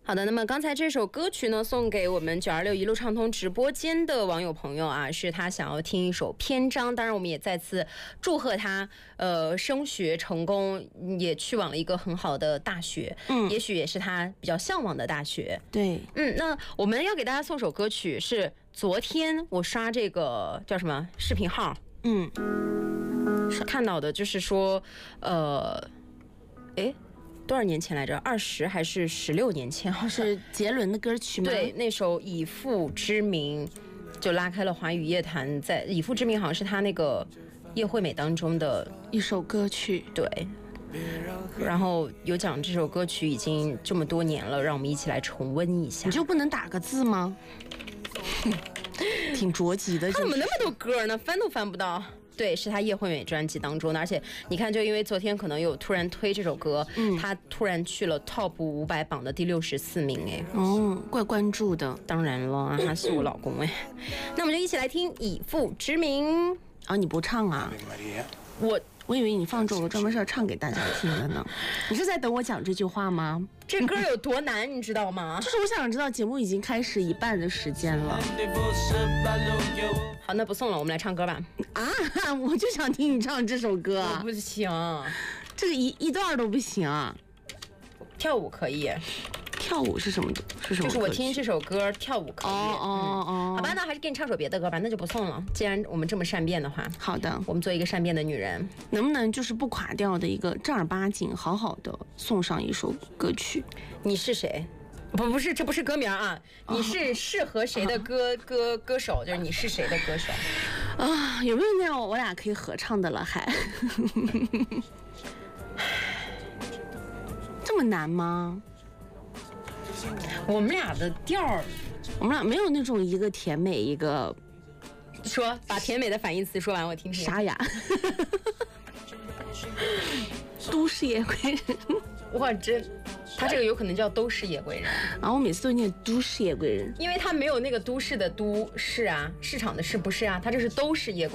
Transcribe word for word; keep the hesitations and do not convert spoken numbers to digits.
好的，那么刚才这首歌曲呢，送给我们九二六一路畅通直播间的网友朋友啊，是他想要听一首篇章。当然，我们也再次祝贺他，呃，升学成功，也去往了一个很好的大学，嗯，也许也是他比较向往的大学。 对， 嗯，那我们要给大家送首歌曲，是昨天我刷这个叫什么视频号，嗯，看到的，就是说，呃，哎。多少年前来着？二十还是十六年前？好像是杰伦的歌曲吗？ 对，那首《以父之名》就拉开了华语乐坛。在《以父之名》好像是他那个叶惠美当中的一首歌曲。 对，然后有讲这首歌曲已经这么多年了，让我们一起来重温一下。 你就不能打个字吗？挺着急的。 他怎么那么多歌呢？翻都翻不到。对，是他叶惠美专辑当中的，而且你看，就因为昨天可能有突然推这首歌，嗯，他突然去了 Top 五百榜的第六十四名，哎， 哦，怪关注的。 当然了，他是我老公哎。那我们就一起来听《以父之名》 啊，你不唱啊？ 我我以为你放这首歌专门是要唱给大家听的呢。你是在等我讲这句话吗？ 这歌有多难，你知道吗？ 就是我想知道，节目已经开始一半的时间了。 好，那不送了，我们来唱歌吧。 啊，我就想听你唱这首歌。 我不行， 这个一一段都不行。 跳舞可以。 跳舞是什么？是什么？ 就是我听这首歌跳舞可以。 哦哦哦。 好吧，那还是给你唱首别的歌吧，那就不送了。既然我们这么善变的话， 好的， 我们做一个善变的女人， 能不能就是不垮掉的一个正儿八经好好的送上一首歌曲？ 你是谁？不，不是，这不是歌名啊！你是适合谁的歌、哦、歌歌手？就是你是谁的歌手啊？有没有那样我俩可以合唱的了？还这么难吗？ 我们俩的调儿， 我们俩没有那种一个甜美一个。 说，把甜美的反义词说完，我听听。 沙哑。都市夜归人。 哇，真。他这个有可能叫都市夜归人， 然后我每次都念都市夜归人， 因为他没有那个都市的都市啊，市场的市不是啊，他这是都市夜归人。